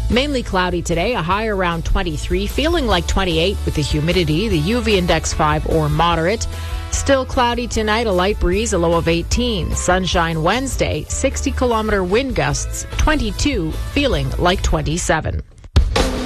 Mainly cloudy today, a high around 23, feeling like 28 with the humidity, the UV index 5 or moderate. Still cloudy tonight, a light breeze, a low of 18. Sunshine Wednesday, 60-kilometer wind gusts, 22, feeling like 27.